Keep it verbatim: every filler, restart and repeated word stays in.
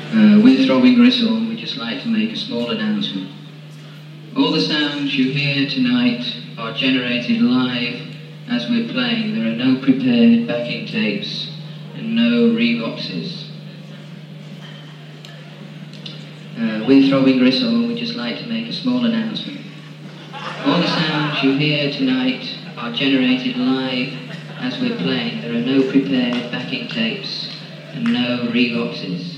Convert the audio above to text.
Uh, we're Throbbing Gristle, and we'd just like to make a small announcement. All the sounds you hear tonight are generated live as we're playing. There are no prepared backing tapes and no reboxes. Uh, we're Throbbing Gristle, and we'd just like to make a small announcement. All the sounds you hear tonight are generated live as we're playing. There are no prepared backing tapes and no reboxes.